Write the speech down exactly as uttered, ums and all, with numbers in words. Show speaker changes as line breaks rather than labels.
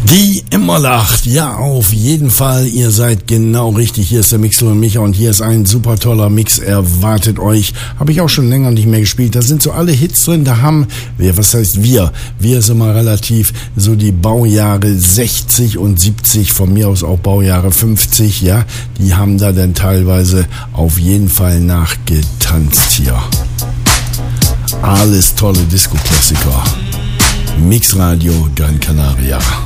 Die immer lacht, ja, auf jeden Fall, ihr seid genau richtig, hier ist der Mixel und Micha und hier ist ein super toller Mix, erwartet euch, habe ich auch schon länger nicht mehr gespielt, da sind so alle Hits drin, da haben wir, was heißt wir, wir sind mal relativ so die Baujahre sechzig und siebzig, von mir aus auch Baujahre fünfzig, ja, die haben da dann teilweise auf jeden Fall nachgetanzt hier. Alles tolle Disco-Klassiker. Mixradio Gran Canaria.